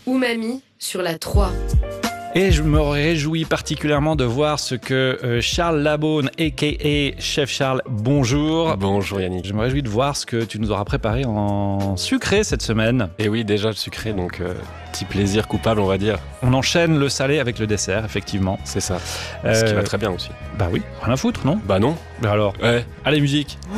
Umami sur la 3. Et je me réjouis particulièrement de voir ce que Charles Labaune, a.k.a. Chef Charles, bonjour. Bonjour Yannick. Je me réjouis de voir ce que tu nous auras préparé en sucré cette semaine. Et oui, déjà le sucré, donc petit plaisir coupable, on va dire. On enchaîne le salé avec le dessert, effectivement. C'est ça. Ce qui va très bien aussi. Bah oui, rien à foutre, non ? Bah non. Bah alors, Ouais. allez musique.